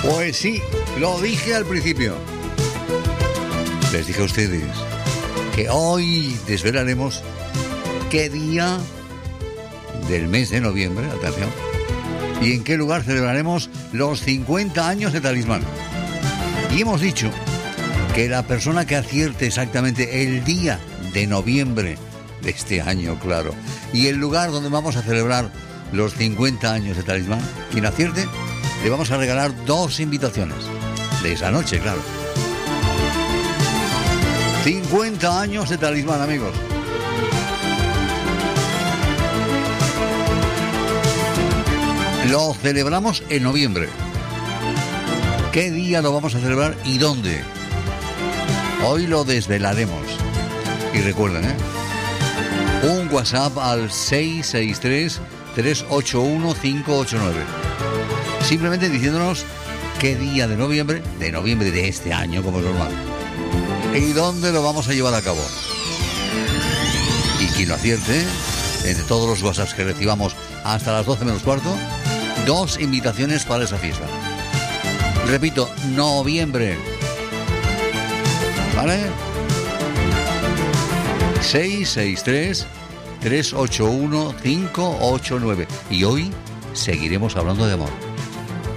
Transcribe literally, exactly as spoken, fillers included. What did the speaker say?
Pues sí, lo dije al principio. Les dije a ustedes que hoy desvelaremos qué día del mes de noviembre, atención, y en qué lugar celebraremos los cincuenta años de Talismán. Y hemos dicho que la persona que acierte exactamente el día de noviembre de este año, claro, y el lugar donde vamos a celebrar los cincuenta años de Talismán, quien acierte, le vamos a regalar dos invitaciones de esa noche, claro. cincuenta años de Talismán, amigos. Lo celebramos en noviembre. ¿Qué día lo vamos a celebrar y dónde? Hoy lo desvelaremos. Y recuerden, ¿eh? Un WhatsApp al seis seis tres, tres ocho uno, cinco ocho nueve. Simplemente diciéndonos qué día de noviembre, de noviembre de este año, como es normal, y dónde lo vamos a llevar a cabo. Y quien lo acierte, entre todos los WhatsApps que recibamos hasta las doce menos cuarto, dos invitaciones para esa fiesta. Repito, noviembre. ¿Vale? seis seis tres, tres ocho uno, cinco ocho nueve. Y hoy seguiremos hablando de amor.